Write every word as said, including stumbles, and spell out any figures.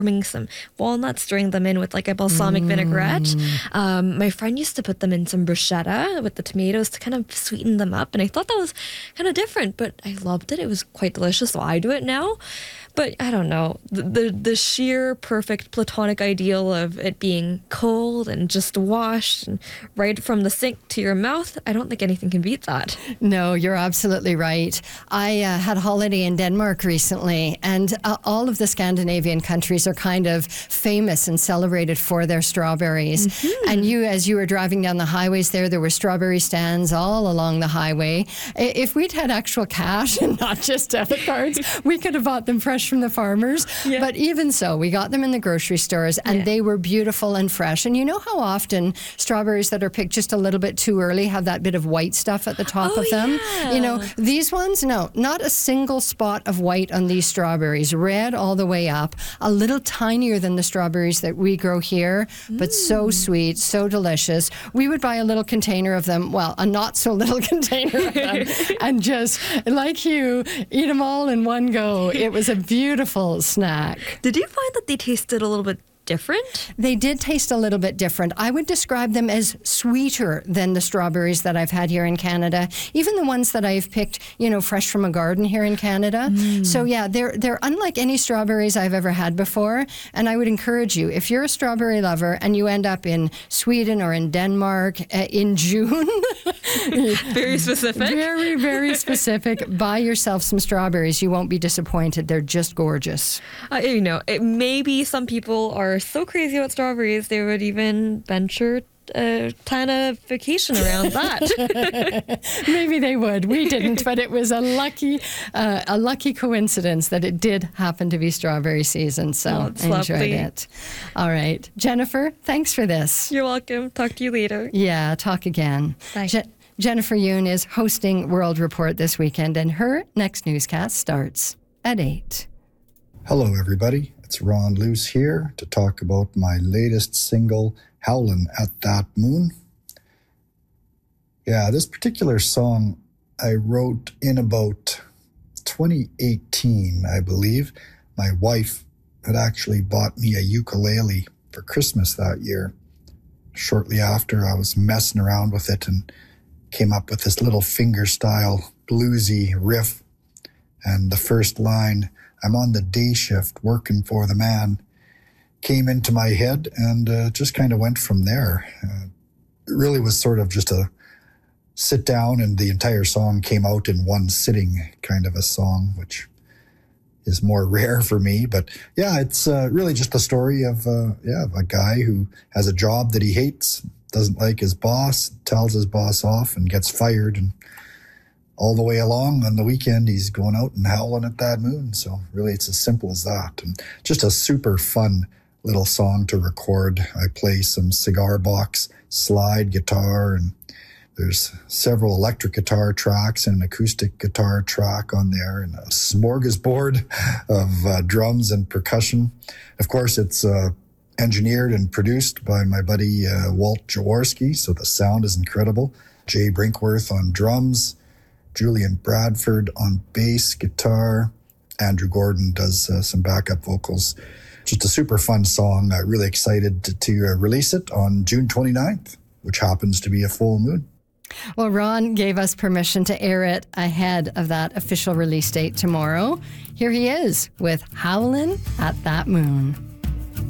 warming some walnuts, stirring them in with like a balsamic mm. vinaigrette. Um, my friend used to put them in some bruschetta with the tomatoes to kind of sweeten them up. And I thought that was kind of different, but I loved it. It was quite delicious. So I do it now. But I don't know, the, the the sheer perfect platonic ideal of it being cold and just washed and right from the sink to your mouth, I don't think anything can beat that. No, you're absolutely right. I uh, had a holiday in Denmark recently, and uh, all of the Scandinavian countries are kind of famous and celebrated for their strawberries. Mm-hmm. And you, as you were driving down the highways there, there were strawberry stands all along the highway. If we'd had actual cash and not just debit cards, we could have bought them fresh from the farmers. Yeah. But even so, we got them in the grocery stores, and yeah. they were beautiful and fresh. And you know how often strawberries that are picked just a little bit too early have that bit of white stuff at the top oh, of them? Yeah. You know, these ones, no, not a single spot of white on these strawberries. Red all the way up, a little tinier than the strawberries that we grow here, mm. but so sweet, so delicious. We would buy a little container of them, well, a not so little container of them, and just, like you, eat them all in one go. It was a beautiful snack. Did you find that they tasted a little bit different? They did taste a little bit different. I would describe them as sweeter than the strawberries that I've had here in Canada, even the ones that I've picked, you know, fresh from a garden here in Canada. Mm. So yeah, they're they're unlike any strawberries I've ever had before. And I would encourage you, if you're a strawberry lover and you end up in Sweden or in Denmark uh, in June, very specific, very very specific, buy yourself some strawberries. You won't be disappointed. They're just gorgeous. Uh, you know, it, maybe some people are so crazy about strawberries they would even venture uh, plan a vacation around that. Maybe they would. We didn't, but it was a lucky uh, a lucky coincidence that it did happen to be strawberry season, so oh, I enjoyed lovely. it. All right. Jennifer, thanks for this. You're welcome. Talk to you later. Yeah, talk again. Bye. Je- Jennifer Yoon is hosting World Report this weekend, and her next newscast starts at eight. Hello, everybody. It's Ron Luce here to talk about my latest single, Howlin' at That Moon. Yeah, this particular song I wrote in about twenty eighteen, I believe. My wife had actually bought me a ukulele for Christmas that year. Shortly after, I was messing around with it and came up with this little finger-style bluesy riff. And the first line, "I'm on the day shift working for the man," came into my head and uh, just kind of went from there. Uh, it really was sort of just a sit down and the entire song came out in one sitting kind of a song, which is more rare for me. But yeah, it's uh, really just the story of uh, yeah, a guy who has a job that he hates, doesn't like his boss, tells his boss off and gets fired, and all the way along on the weekend, he's going out and howling at that moon. So really, it's as simple as that. And just a super fun little song to record. I play some cigar box slide guitar, and there's several electric guitar tracks and an acoustic guitar track on there, and a smorgasbord of uh, drums and percussion. Of course, it's uh, engineered and produced by my buddy uh, Walt Jaworski, so the sound is incredible. Jay Brinkworth on drums, Julian Bradford on bass guitar. Andrew Gordon does uh, some backup vocals. Just a super fun song. Uh, really excited to, to uh, release it on June twenty-ninth, which happens to be a full moon. Well, Ron gave us permission to air it ahead of that official release date tomorrow. Here he is with Howlin' at That Moon.